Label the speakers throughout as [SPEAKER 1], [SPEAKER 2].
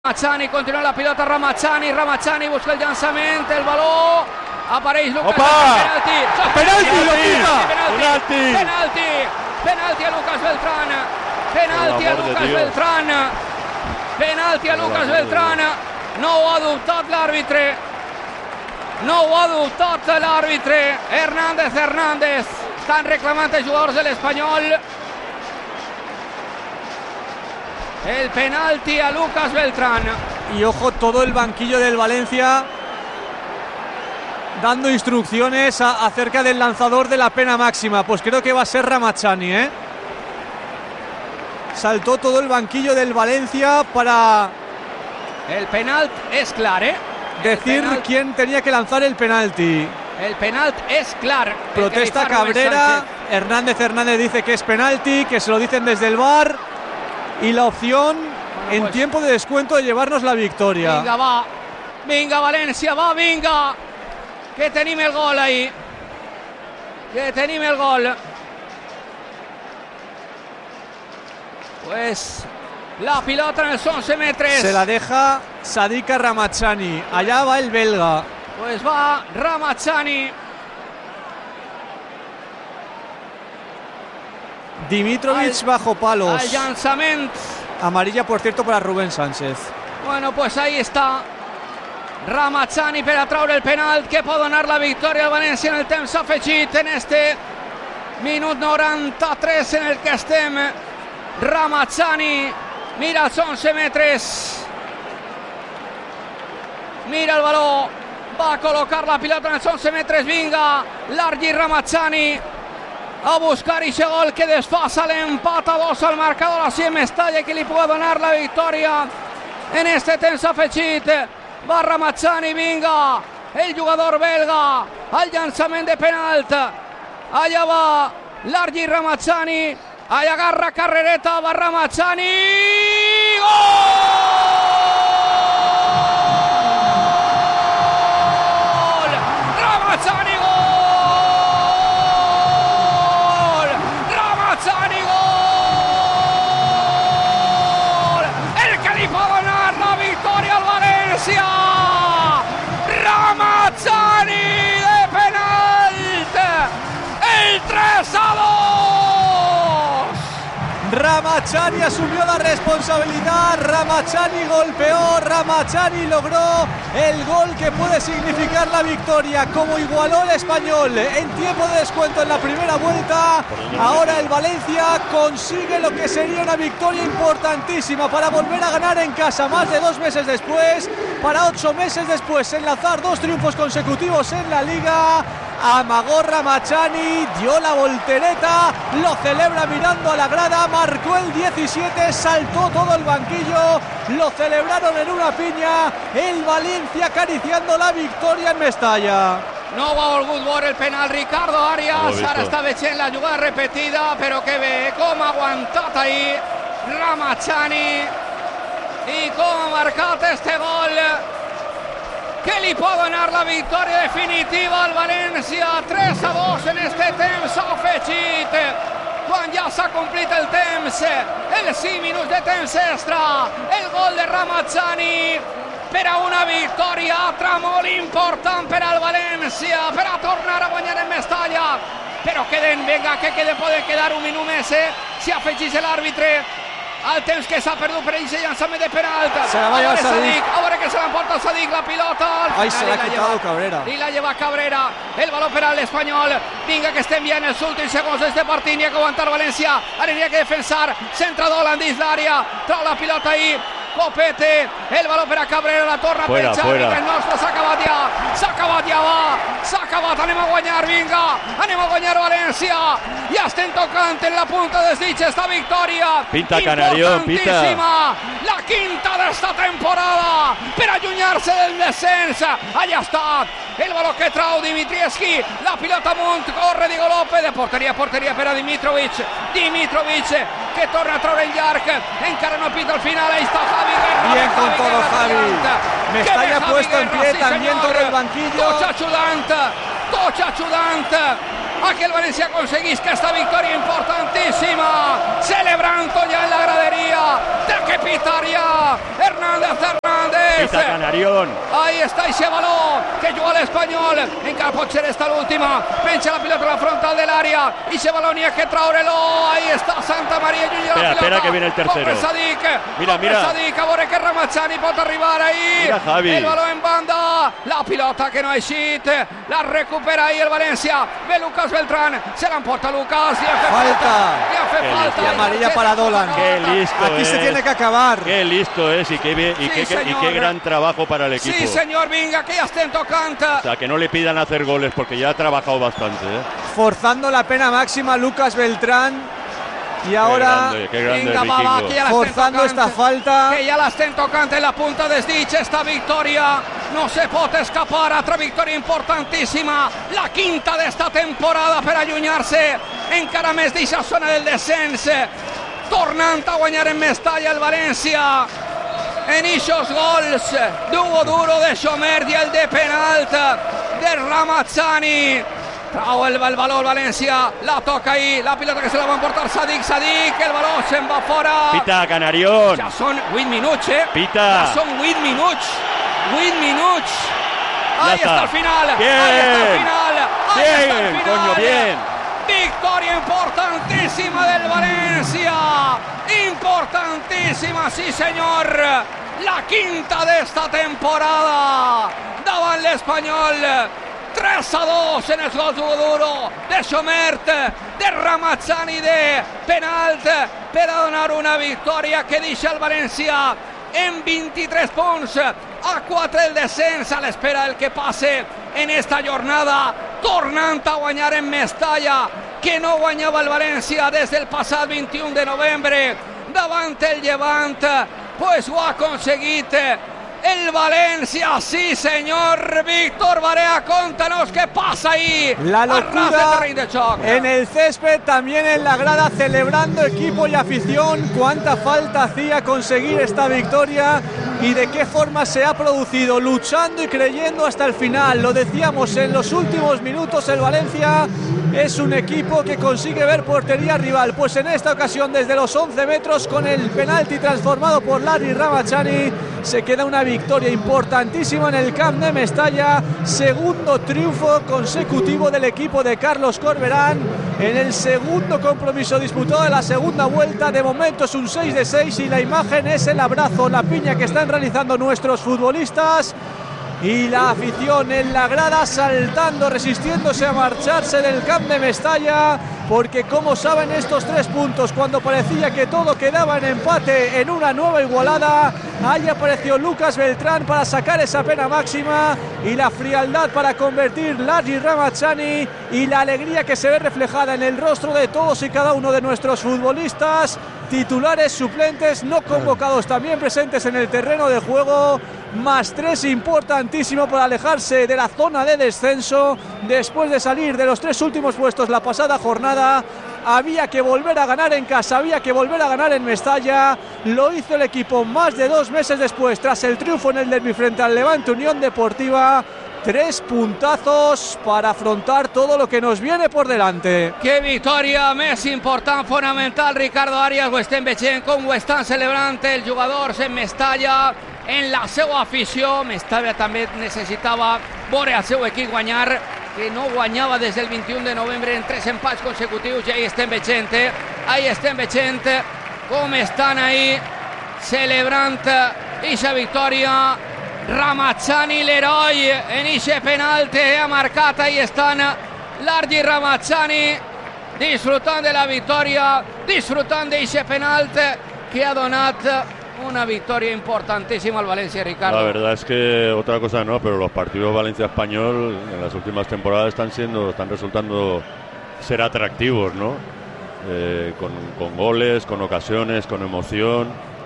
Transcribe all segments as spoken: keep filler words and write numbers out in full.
[SPEAKER 1] Ramazani, continua la pilota Ramazani, Ramazani busca el llançament, el baló, apareix Lucas, penalti,
[SPEAKER 2] penalti,
[SPEAKER 1] penalti, penalti, penalti a Lucas Beltrán, penalti a Lucas Beltrán, penalti a Lucas Beltrán, no ho ha dubtat l'àrbitre, no ho ha dubtat l'àrbitre, Hernández Hernández, estan reclamant els jugadors de l'Espanyol. El penalti a Lucas Beltrán.
[SPEAKER 2] Y ojo, todo el banquillo del Valencia dando instrucciones a, acerca del lanzador de la pena máxima. Pues creo que va a ser Ramazani, ¿eh? Saltó todo el banquillo del Valencia para...
[SPEAKER 1] El penalti es clar, ¿eh?
[SPEAKER 2] Decir penalt... quién tenía que lanzar el penalti.
[SPEAKER 1] El penalti es clar.
[SPEAKER 2] Protesta Cabrera. Hernández Hernández dice que es penalti, que se lo dicen desde el V A R. Y la opción bueno, en pues, tiempo de descuento de llevarnos la victoria.
[SPEAKER 1] Vinga, va. Vinga, València, va, vinga. Que tenim el gol ahí. Que tenim el gol. Pues la pilota en els once metres.
[SPEAKER 2] Se la deja Sadiq Ramazani. Allá va el belga.
[SPEAKER 1] Pues va Ramazani.
[SPEAKER 2] Dimitrovic al, bajo palos.
[SPEAKER 1] Al llançament.
[SPEAKER 2] Amarilla, por cierto, para Rubén Sánchez.
[SPEAKER 1] Bueno, pues ahí está Ramazani per atraure el penal que pot donar la victòria al València en el temps afegit en este minut noranta-tres en el que estem. Ramazani mira els once metres, mira el baló, va a col·locar la pilota en els once metres. Vinga, Largi Ramazani a buscar ese gol que desfasa l'empat a dos al marcador així en Mestalla, que li pot donar la victòria en este temps afegit. Va Ramazani, vinga, el jugador belga al llançament de penalt. Allà va Largi Ramazani, allà agarra carrereta, va Ramazani, gol! Ramazani, gol! Ramazani de penalt, el tres a dos.
[SPEAKER 2] Ramazani asumió la responsabilidad, Ramazani golpeó, Ramazani logró el gol que puede significar la victoria, como igualó el Español en tiempo de descuento en la primera vuelta. Ahora el Valencia consigue lo que sería una victoria importantísima para volver a ganar en casa más de dos meses después, para ocho meses después enlazar dos triunfos consecutivos en la Liga. Amagó Ramazani, dio la voltereta, lo celebra mirando a la grada, marcó el diecisiete, saltó todo el banquillo, lo celebraron en una piña, el Valencia acariciando la victoria en Mestalla.
[SPEAKER 1] No va volgut veure el penal Ricardo Arias, ara està veient la jugada repetida, però que bé, com ha aguantat ahí Ramazani i com ha marcat este gol que li pot donar la victòria definitiva al València. Tres a dos en este temps afegit, quan ja s'ha complit el temps, els cinc minuts de temps extra. El gol de Ramazani per a una victòria altra molt important per al València, per a tornar a guanyar en Mestalla. Però queden, venga, que quede, poden quedar un minut més, eh? Si afegís l'àrbitre al temps que s'ha perdut per ese llançament de penalt.
[SPEAKER 2] Se la va a llevar Sadiq.
[SPEAKER 1] Ahora que se la emporta Sadiq la pilota.
[SPEAKER 2] Ahí se la ha quitado Cabrera.
[SPEAKER 1] Y la lleva Cabrera. El balón per al Espanyol. Vinga, que estem bien els últims segons d'este partit. N'hi ha que aguantar València. Ara n'hi ha que defensar. Centrador dins l'àrea. Trau la pilota ahí. Copete, el baló per a Cabrera, la torna per Xavi, que el nostre s'ha acabat ja, s'ha acabat ja, va, s'ha acabat, anem a guanyar, vinga, anem a guanyar València, ja estem tocant en la punta dels dits esta victòria,
[SPEAKER 3] pinta Canarión, pinta,
[SPEAKER 1] la quinta d'esta temporada, per allunyar-se del descens. Allà està, el baló que trau Dimitrievski, la pilota amunt, corre Diego López, de porteria a porteria per a Dimitrovic, Dimitrovic, que torna a traure el llarg, encara no pita al final, ahí está Javi.
[SPEAKER 2] Bien con todo Javi. Mestalla puesto en pie también sobre el banquillo.
[SPEAKER 1] Tots ajudant, tots ajudant. a que el Valencia conseguisca esta victoria importantísima, celebrando ya en la gradería de que pitaria Hernández Hernández.
[SPEAKER 3] Pita Canarión.
[SPEAKER 1] Ahí está ese balón que juega el español. En Carpocher está la última. Pencha la pelota en la frontal del área. Y ese balón y es que Traorelo. Ahí está Santa María.
[SPEAKER 3] Espera, espera que viene el tercero.
[SPEAKER 1] Sadik.
[SPEAKER 3] Mira, mira.
[SPEAKER 1] Sadik, ahora que Ramazzani puede arribar ahí.
[SPEAKER 3] Mira, Javi.
[SPEAKER 1] El balón en banda. La pilota que no hay shit. La recupera ahí el Valencia. Ve Lucas Beltrán. Se la emporta Lucas. Y hace
[SPEAKER 2] falta.
[SPEAKER 1] Y hace falta.
[SPEAKER 2] Y amarilla para Dolan.
[SPEAKER 3] Qué listo
[SPEAKER 2] Aquí
[SPEAKER 3] es.
[SPEAKER 2] se tiene que acabar.
[SPEAKER 3] Qué listo es y qué, bien, y,
[SPEAKER 1] Sí,
[SPEAKER 3] qué, y qué gran trabajo para el equipo.
[SPEAKER 1] Sí, señor, venga, que ya estén tocando.
[SPEAKER 3] O sea, que no le pidan hacer goles porque ya ha trabajado bastante, ¿eh?
[SPEAKER 2] Forzando la pena máxima Lucas Beltrán. Y ahora
[SPEAKER 3] qué grande, qué grande
[SPEAKER 1] venga, va, va, que ya la
[SPEAKER 2] forzando
[SPEAKER 1] estén
[SPEAKER 2] esta falta.
[SPEAKER 1] Que ya la estén tocando en la punta de Stitch. Esta victoria no se puede escapar. Otra victoria importantísima. La quinta de esta temporada para allunyarse encara més d'eixa zona del descens. Tornant a guanyar en Mestalla el València. En esos gols d'Hugo Duro, de Chomer y el de penalt de Ramazzani. Trau el, el valor Valencia, la toca ahí, la pilota que se la va a emportar Sadik, Sadik, el balón se'n va fora.
[SPEAKER 3] Pita Canarión.
[SPEAKER 1] Ja són vuit minuts, eh?
[SPEAKER 3] Pita.
[SPEAKER 1] Ja són vuit minuts. vuit minuts. Ahí
[SPEAKER 3] está.
[SPEAKER 1] está el final.
[SPEAKER 3] Bien.
[SPEAKER 1] Ahí está el final. Ahí
[SPEAKER 3] Bien,
[SPEAKER 1] está el final.
[SPEAKER 3] coño, bien.
[SPEAKER 1] Victoria importantísima del Valencia. Importantísima, sí señor. La quinta de esta temporada. Daba el español. tres a dos en el gol duro de Chomert, de Ramazzani de penalt per a donar una victòria que deixa el València en vint-i-tres punts, a quatre del descens, a l'espera del que passe en esta jornada, tornant a guanyar en Mestalla, que no guanyava el València des del passat vint-i-un de novembre davant el Llevant, pues ho ha aconseguit el Valencia, sí señor. Víctor Barea, contanos qué pasa ahí.
[SPEAKER 2] La locura
[SPEAKER 1] de
[SPEAKER 2] en el césped, también en la grada, celebrando equipo y afición. Cuánta falta hacía conseguir esta victoria y de qué forma se ha producido, luchando y creyendo hasta el final. Lo decíamos, en los últimos minutos el Valencia es un equipo que consigue ver portería rival. Pues en esta ocasión, desde los once metros, con el penalti transformado por Larry Ramazzani, se queda una victoria importantísima en el Camp de Mestalla. Segundo triunfo consecutivo del equipo de Carlos Corberán en el segundo compromiso disputado de la segunda vuelta. De momento es un seis de seis y la imagen es el abrazo, la piña que están realizando nuestros futbolistas. Y la afición en la grada saltando, resistiéndose a marcharse del Camp de Mestalla, porque como saben, estos tres puntos, cuando parecía que todo quedaba en empate, en una nueva igualada, ahí apareció Lucas Beltrán para sacar esa pena máxima y la frialdad para convertir Larry Ramazzani, y la alegría que se ve reflejada en el rostro de todos y cada uno de nuestros futbolistas, titulares, suplentes, no convocados, también presentes en el terreno de juego. Más tres importantísimo para alejarse de la zona de descenso después de salir de los tres últimos puestos la pasada jornada. Había que volver a ganar en casa, había que volver a ganar en Mestalla. Lo hizo el equipo más de dos meses después, tras el triunfo en el derbi frente al Levante Unión Deportiva. Tres puntazos para afrontar todo lo que nos viene por delante.
[SPEAKER 1] Qué victòria més important, fonamental, Ricardo Arias. Ho estem veient com ho estan celebrant els jugadors en Mestalla, en la seva afició. Mestalla també necessitava veure el seu equip guanyar, que no guanyava des del vint-i-un de novembre en tres empats consecutius, i ahí estem veient, eh? ahí estem veient com estan ahí celebrant aquesta victòria. Ramazzani, l'heroi, en ixe penalti ha marcat. Ahí estan Larry Ramazzani disfrutant de la victòria, disfrutant d'aquest penalti que ha donat una victoria importantísima al Valencia, Ricardo.
[SPEAKER 3] La verdad es que otra cosa no, pero los partidos Valencia-Español en las últimas temporadas están siendo, están resultando ser atractivos, ¿no? Eh, con, con goles, con ocasiones, con emoción.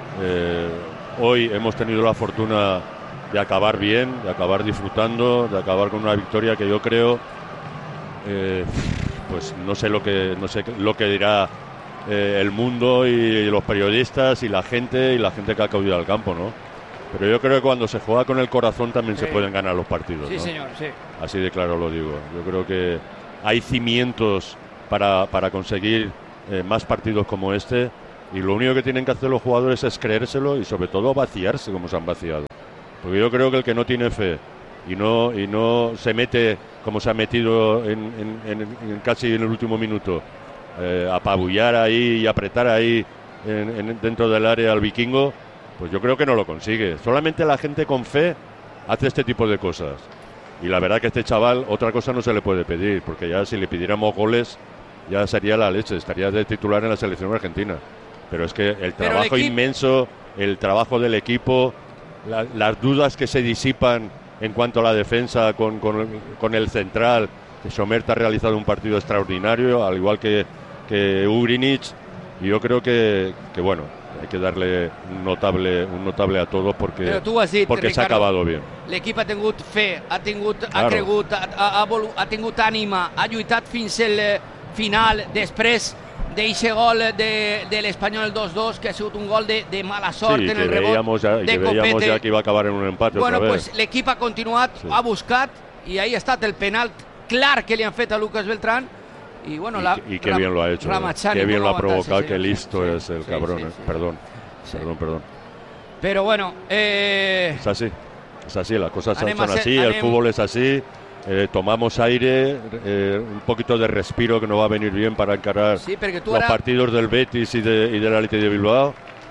[SPEAKER 3] Eh, hoy hemos tenido la fortuna de acabar bien, de acabar disfrutando, de acabar con una victoria que yo creo, eh, pues no sé lo que no sé lo que dirá eh, el mundo y, y los periodistas y la gente y la gente que ha acudido al campo, ¿no? Pero yo creo que cuando se juega con el corazón también sí. se pueden ganar los partidos,
[SPEAKER 1] sí,
[SPEAKER 3] ¿no?
[SPEAKER 1] señor, sí.
[SPEAKER 3] Así de claro lo digo. Yo creo que hay cimientos para, para conseguir eh, más partidos como este, y lo único que tienen que hacer los jugadores es creérselo y sobre todo vaciarse como se han vaciado, porque yo creo que el que no tiene fe y no y no se mete como se ha metido en, en, en, en casi en el último minuto, eh, apabullar ahí y apretar ahí en, en, dentro del área al vikingo, pues yo creo que no lo consigue. Solamente la gente con fe hace este tipo de cosas. Y la verdad que este chaval, otra cosa no se le puede pedir, porque ya si le pidiéramos goles, ya sería la leche, estaría de titular en la selección argentina. Pero es que el trabajo el inmenso, el trabajo del equipo, la, las dudas que se disipan en cuanto a la defensa con, con, con el central, que Somerta ha realizado un partido extraordinario, al igual que, que Ugrinic, y yo creo que, que bueno, hay que darle un notable, un notable a todos porque, dit, porque Ricardo, s'ha acabat bien.
[SPEAKER 1] L'equip ha tingut fe, ha, tingut, claro. ha cregut, ha, ha, ha tingut ànima, ha lluitat fins el final, després d'eixe gol de, de l'Espanyol dos dos, que ha sigut un gol de, de mala sort
[SPEAKER 3] sí,
[SPEAKER 1] en el rebot
[SPEAKER 3] ja,
[SPEAKER 1] de
[SPEAKER 3] que
[SPEAKER 1] Copete.
[SPEAKER 3] Ja que iba a acabar en un empate
[SPEAKER 1] bueno,
[SPEAKER 3] otra
[SPEAKER 1] pues
[SPEAKER 3] vez.
[SPEAKER 1] L'equip ha continuat, sí. ha buscat, i ahí ha estat el penal clar que li han fet a Lucas Beltrán. Y bueno,
[SPEAKER 3] y,
[SPEAKER 1] la,
[SPEAKER 3] y qué bien lo ha hecho, qué bien lo ha provocado, qué listo sí, es el sí, cabrón, sí, sí, perdón, sí. perdón, perdón.
[SPEAKER 1] Pero bueno, eh...
[SPEAKER 3] es así, es así, las cosas son
[SPEAKER 1] ser,
[SPEAKER 3] así,
[SPEAKER 1] anem...
[SPEAKER 3] el fútbol es así, eh, tomamos aire, eh, un poquito de respiro que nos va a venir bien para encarar
[SPEAKER 1] sí, los
[SPEAKER 3] ara... partidos del Betis y, de, y del Athletic de Bilbao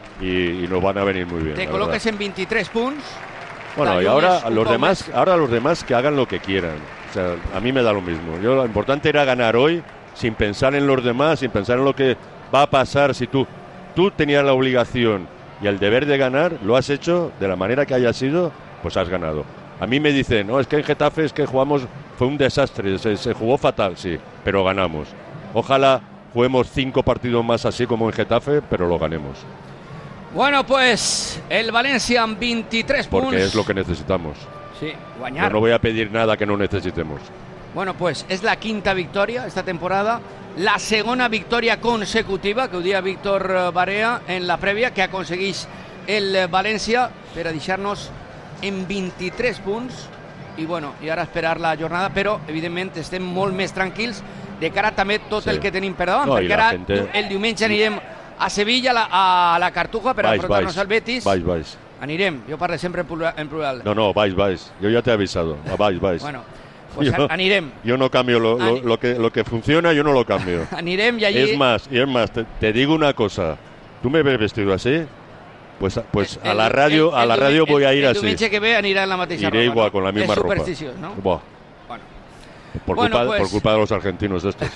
[SPEAKER 3] y, y nos van a venir muy bien.
[SPEAKER 1] Te coloques verdad. En veintitrés puntos.
[SPEAKER 3] Bueno, y ahora los demás, ahora los demás que hagan lo que quieran. O sea, a mí me da lo mismo. Yo, lo importante era ganar hoy, sin pensar en los demás, sin pensar en lo que va a pasar. Si tú, tú tenías la obligación y el deber de ganar, lo has hecho de la manera que haya sido, pues has ganado. A mí me dicen, no, es que en Getafe es que jugamos, fue un desastre, se, se jugó fatal, sí, pero ganamos. Ojalá juguemos cinco partidos más así como en Getafe, pero lo ganemos.
[SPEAKER 1] Bueno, pues el Valencia en veintitrés puntos.
[SPEAKER 3] Porque es lo que necesitamos.
[SPEAKER 1] Sí, guanyar.
[SPEAKER 3] Yo no voy a pedir nada que no necesitemos.
[SPEAKER 1] Bueno, pues es la quinta victoria esta temporada, la segona victòria consecutiva, que ho dia Víctor Barea en la prèvia, que aconsegueix el València per a deixar-nos en veintitrés punts i, bueno, i ara esperar la jornada, però evidentment estem molt més tranquils de cara també tot sí. el que tenim per davant, no, perquè ara gente... el diumenge anirem a Sevilla, a la, a la Cartuja, per vais, enfrontar-nos vais, al Betis.
[SPEAKER 3] Vais, vais.
[SPEAKER 1] Anirem, jo parlo sempre en plural. En plural.
[SPEAKER 3] No, no, vais, vais. Jo ja t'he avisado. Vais, vais.
[SPEAKER 1] Bueno, pues yo, anirem.
[SPEAKER 3] Yo no cambio lo, lo, lo, que, lo que funciona, yo no lo cambio.
[SPEAKER 1] Anirem y allí...
[SPEAKER 3] Es más, y es más, te, te digo una cosa. ¿Tú me ves vestido así? Pues, pues el, a la radio, el, el, a la radio el, voy a ir
[SPEAKER 1] el,
[SPEAKER 3] así.
[SPEAKER 1] El diumenge que ve anirà en la mateixa
[SPEAKER 3] Iré
[SPEAKER 1] ropa.
[SPEAKER 3] igual,
[SPEAKER 1] ¿no?
[SPEAKER 3] con la misma
[SPEAKER 1] es
[SPEAKER 3] ropa.
[SPEAKER 1] supersticiós, ¿no?
[SPEAKER 3] Buah.
[SPEAKER 1] Bueno.
[SPEAKER 3] Por,
[SPEAKER 1] bueno,
[SPEAKER 3] culpa,
[SPEAKER 1] pues...
[SPEAKER 3] por culpa de los argentinos estos.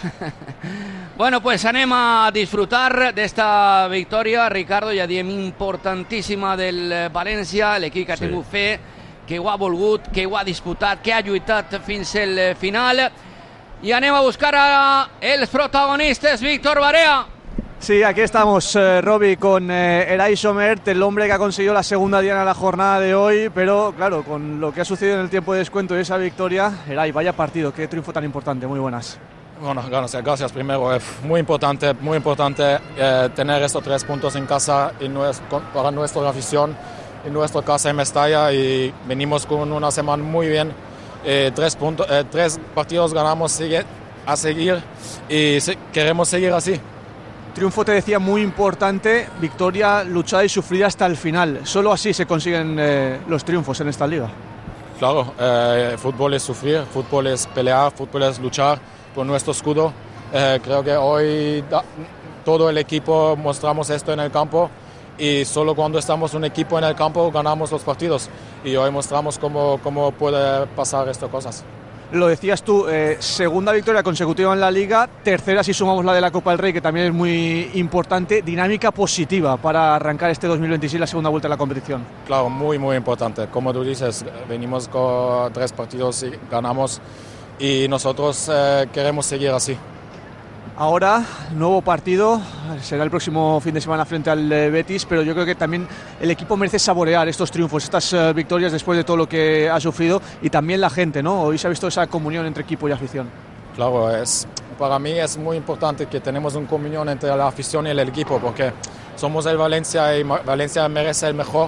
[SPEAKER 1] Bueno, pues anem a disfrutar d'esta victòria, Ricardo, ja diem importantíssima del València, l'equip que ha tingut sí. fe, que ho ha volgut, que ho ha disputat, que ha lluitat fins al final. I anem a buscar a els protagonistes, Víctor Barea.
[SPEAKER 2] Sí, aquí estamos, eh, Robbie, con eh, Eray Somert, el hombre que ha conseguido la segunda diana de la jornada de hoy, pero claro, con lo que ha sucedido en el tiempo de descuento y esa victoria, Eray, vaya partido, qué triunfo tan importante, muy buenas.
[SPEAKER 4] Bueno, gracias, gracias primero, es muy importante, muy importante eh, tener estos tres puntos en casa y nuestro, para nuestra afición, en nuestra casa en Mestalla, y venimos con una semana muy bien, eh, tres, puntos, eh, tres partidos ganamos sigue, a seguir y se, queremos seguir así.
[SPEAKER 2] Triunfo, te decía, muy importante, victoria luchada y sufrida hasta el final. Solo así se consiguen eh, los triunfos en esta liga.
[SPEAKER 4] Claro, eh, fútbol es sufrir, fútbol es pelear, fútbol es luchar por nuestro escudo. Eh, creo que hoy da, todo el equipo mostramos esto en el campo y solo cuando estamos un equipo en el campo ganamos los partidos. Y hoy mostramos cómo, cómo puede pasar estas cosas.
[SPEAKER 2] Lo decías tú, eh, segunda victoria consecutiva en la Liga, tercera si sumamos la de la Copa del Rey, que también es muy importante, dinámica positiva para arrancar este dos mil veintiséis, la segunda vuelta de la competición.
[SPEAKER 4] Claro, muy muy importante, como tú dices, venimos con tres partidos y ganamos y nosotros eh, queremos seguir así.
[SPEAKER 2] Ahora, nuevo partido, será el próximo fin de semana frente al Betis, pero yo creo que también el equipo merece saborear estos triunfos, estas uh, victorias después de todo lo que ha sufrido, y también la gente, ¿no? Hoy se ha visto esa comunión entre equipo y afición.
[SPEAKER 4] Claro, es, para mí es muy importante que tenemos una comunión entre la afición y el equipo, porque somos el Valencia y Valencia merece el mejor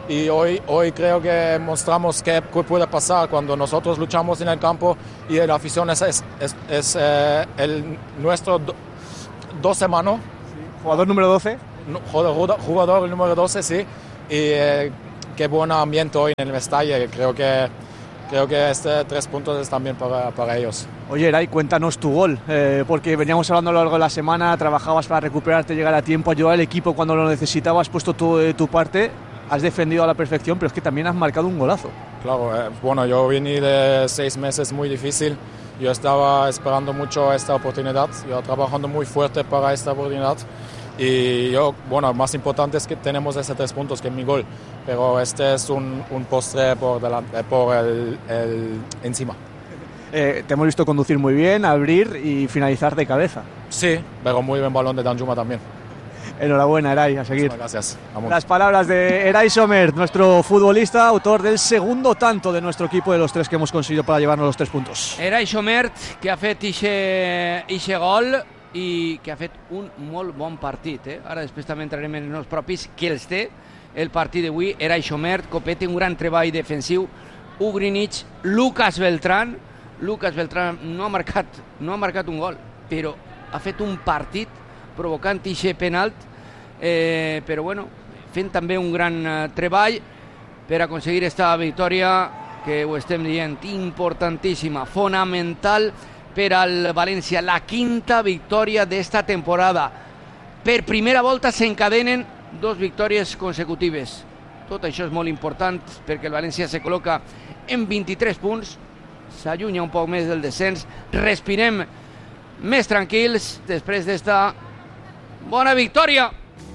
[SPEAKER 4] y hoy, hoy creo que mostramos qué puede pasar cuando nosotros luchamos en el campo y la afición es, es, es, es eh, el, nuestro do, doce mano.
[SPEAKER 2] Sí. Jugador número doce.
[SPEAKER 4] Jugador, jugador número doce, sí. Y eh, qué buen ambiente hoy en el Mestalla. Creo que, creo que este tres puntos es también para, para ellos.
[SPEAKER 2] Oye, Eray, cuéntanos tu gol, eh, porque veníamos hablando a lo largo de la semana, trabajabas para recuperarte, llegar a tiempo, ayudar al equipo cuando lo necesitabas, puesto todo de tu parte, has defendido a la perfección, pero es que también has marcado un golazo.
[SPEAKER 4] Claro, eh, bueno, yo vine de seis meses muy difícil, yo estaba esperando mucho esta oportunidad, yo trabajando muy fuerte para esta oportunidad, y yo, bueno, más importante es que tenemos estos tres puntos, que es mi gol, pero este es un, un postre por, delante, por el, el encima.
[SPEAKER 2] Eh, te hemos visto conducir muy bien, abrir y finalizar de cabeza.
[SPEAKER 4] Sí, pero muy buen balón de Danjuma también.
[SPEAKER 2] Enhorabuena, Eray, a seguir.
[SPEAKER 4] Muchas gracias. Vamos.
[SPEAKER 2] Las palabras de Eray Sommer, nuestro futbolista, autor del segundo tanto de nuestro equipo, de los tres que hemos conseguido para llevarnos los tres puntos.
[SPEAKER 1] Eray Sommer, que ha fet ixe gol i que ha fet un molt bon partit. Eh? Ara després també entrarem en els propis que els té el partit d'avui. Eray Sommer, Copete, un gran treball defensiu. Ugrinic, Lucas Beltrán. Lucas Beltrán no ha marcat, no ha marcat un gol, però ha fet un partit provocant ixe penalt, eh, però bueno, fent també un gran eh, treball per aconseguir esta victòria que ho estem dient, importantíssima, fonamental per al València, la quinta victòria d'esta temporada. Per primera volta s'encadenen dos victòries consecutives. Tot això és molt important perquè el València se col·loca en vint-i-tres punts, s'allunya un poc més del descens, respirem més tranquils després d'esta bona victòria.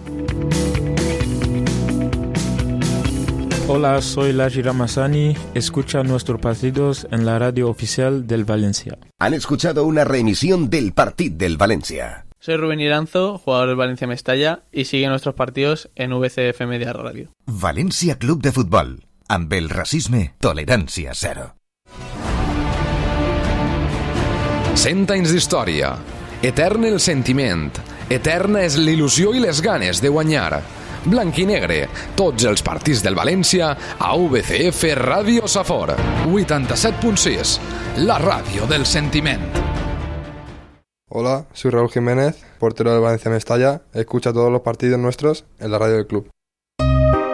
[SPEAKER 5] Hola, soy Laji Ramazani. Escucha nuestros partidos en la radio oficial del Valencia.
[SPEAKER 6] Han escuchado una reemisión del Partit del Valencia.
[SPEAKER 7] Soy Rubén Iranzo, jugador del Valencia Mestalla, y sigue nuestros partidos en V C F Media Radio.
[SPEAKER 6] Valencia Club de Futbol. Amb el racisme, tolerància zero.
[SPEAKER 8] Cent anys d'història. Etern el sentiment. Eterna és l'il·lusió i les ganes de guanyar. Blanc i negre, tots els partits del València a V C F Ràdio Safor. vuitanta-set punt sis, la ràdio del sentiment.
[SPEAKER 9] Hola, soy Raúl Jiménez, portero del Valencia Mestalla. Escucha todos los partidos nuestros en la radio del club.